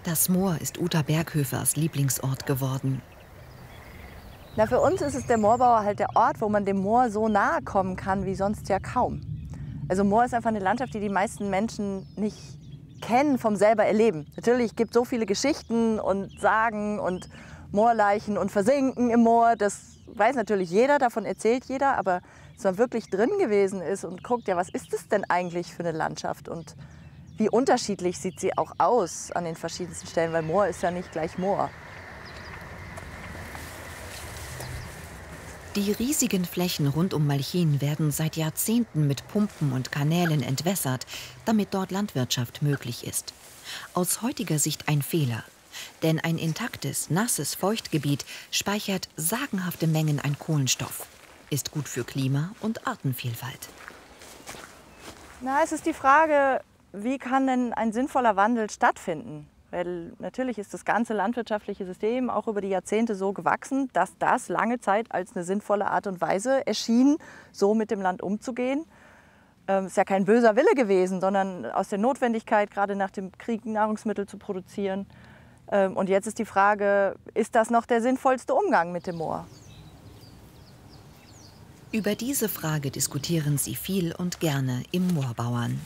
Das Moor ist Uta Berghöfers Lieblingsort geworden. Na, für uns ist es der Moorbauer halt der Ort, wo man dem Moor so nahe kommen kann wie sonst ja kaum. Also Moor ist einfach eine Landschaft, die die meisten Menschen nicht kennen, vom selber erleben. Natürlich gibt es so viele Geschichten und Sagen und Moorleichen und Versinken im Moor. Das weiß natürlich jeder, davon erzählt jeder. Aber dass man wirklich drin gewesen ist und guckt, ja, was ist das denn eigentlich für eine Landschaft? Und wie unterschiedlich sieht sie auch aus an den verschiedensten Stellen, weil Moor ist ja nicht gleich Moor. Die riesigen Flächen rund um Malchin werden seit Jahrzehnten mit Pumpen und Kanälen entwässert, damit dort Landwirtschaft möglich ist. Aus heutiger Sicht ein Fehler. Denn ein intaktes, nasses Feuchtgebiet speichert sagenhafte Mengen an Kohlenstoff. Ist gut für Klima und Artenvielfalt. Na, es ist die Frage, wie kann denn ein sinnvoller Wandel stattfinden? Weil natürlich ist das ganze landwirtschaftliche System auch über die Jahrzehnte so gewachsen, dass das lange Zeit als eine sinnvolle Art und Weise erschien, so mit dem Land umzugehen. Ist ja kein böser Wille gewesen, sondern aus der Notwendigkeit, gerade nach dem Krieg Nahrungsmittel zu produzieren. Und jetzt ist die Frage, ist das noch der sinnvollste Umgang mit dem Moor? Über diese Frage diskutieren sie viel und gerne im Moorbauern.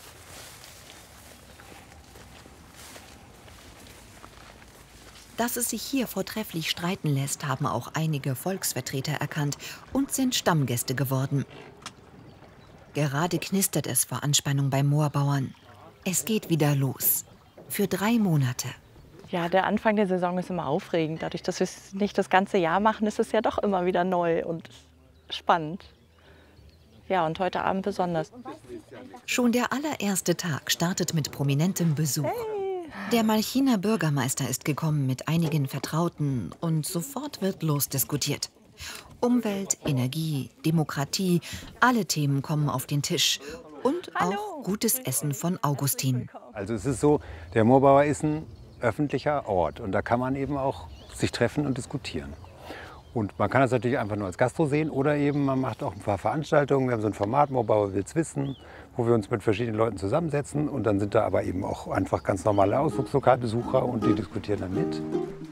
Dass es sich hier vortrefflich streiten lässt, haben auch einige Volksvertreter erkannt und sind Stammgäste geworden. Gerade knistert es vor Anspannung bei Moorbauern. Es geht wieder los. Für 3 Monate. Ja, der Anfang der Saison ist immer aufregend. Dadurch, dass wir es nicht das ganze Jahr machen, ist es ja doch immer wieder neu und spannend. Ja, und heute Abend besonders. Schon der allererste Tag startet mit prominentem Besuch. Der Malchiner Bürgermeister ist gekommen mit einigen Vertrauten und sofort wird losdiskutiert. Umwelt, Energie, Demokratie, alle Themen kommen auf den Tisch. Und auch gutes Essen von Augustin. Also es ist so, der Moorbauer ist ein öffentlicher Ort und da kann man eben auch sich treffen und diskutieren. Und man kann das natürlich einfach nur als Gastro sehen oder eben man macht auch ein paar Veranstaltungen. Wir haben so ein Format, Moorbauer will's wissen, wo wir uns mit verschiedenen Leuten zusammensetzen. Und dann sind da aber eben auch einfach ganz normale Ausflugslokalbesucher und die diskutieren dann mit.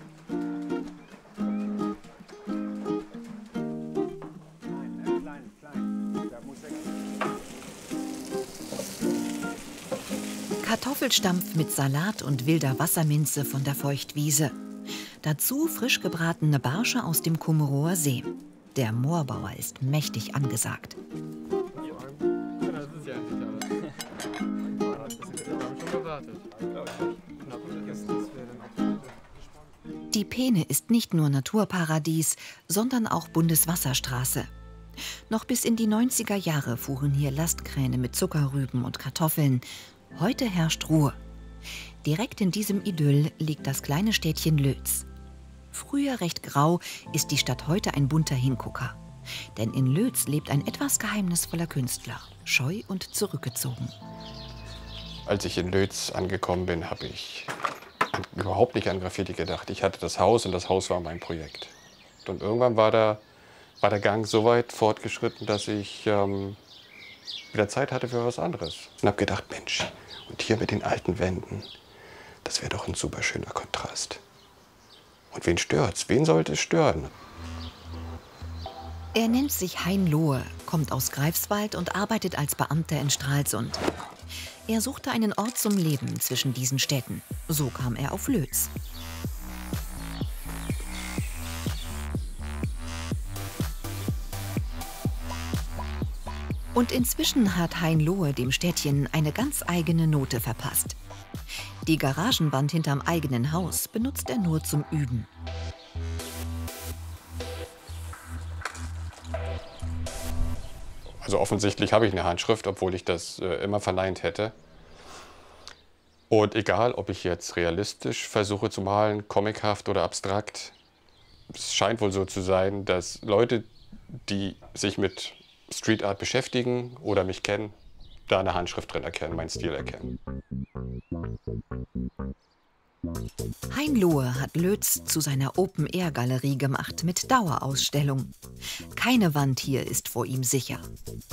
Kartoffelstampf mit Salat und wilder Wasserminze von der Feuchtwiese. Dazu frisch gebratene Barsche aus dem Kummerower See. Der Moorbauer ist mächtig angesagt. Die Peene ist nicht nur Naturparadies, sondern auch Bundeswasserstraße. Noch bis in die 90er Jahre fuhren hier Lastkräne mit Zuckerrüben und Kartoffeln. Heute herrscht Ruhe. Direkt in diesem Idyll liegt das kleine Städtchen Lötz. Früher recht grau, ist die Stadt heute ein bunter Hingucker. Denn in Lötz lebt ein etwas geheimnisvoller Künstler, scheu und zurückgezogen. Als ich in Lötz angekommen bin, habe ich überhaupt nicht an Graffiti gedacht. Ich hatte das Haus und das Haus war mein Projekt. Und irgendwann war der Gang so weit fortgeschritten, dass ich wieder Zeit hatte für was anderes. Und habe gedacht, Mensch, und hier mit den alten Wänden, das wäre doch ein super schöner Kontrast. Und wen stört's? Wen sollte es stören? Er nennt sich Hein Lohe, kommt aus Greifswald und arbeitet als Beamter in Stralsund. Er suchte einen Ort zum Leben zwischen diesen Städten. So kam er auf Lötz. Und inzwischen hat Hein Lohe dem Städtchen eine ganz eigene Note verpasst. Die Garagenwand hinterm eigenen Haus benutzt er nur zum Üben. Also offensichtlich habe ich eine Handschrift, obwohl ich das immer verneint hätte. Und egal, ob ich jetzt realistisch versuche zu malen, comichaft oder abstrakt, es scheint wohl so zu sein, dass Leute, die sich mit Street Art beschäftigen oder mich kennen, da eine Handschrift drin erkennen, meinen Stil erkennen. Hein Lohe hat Lötz zu seiner Open-Air-Galerie gemacht mit Dauerausstellung. Keine Wand hier ist vor ihm sicher.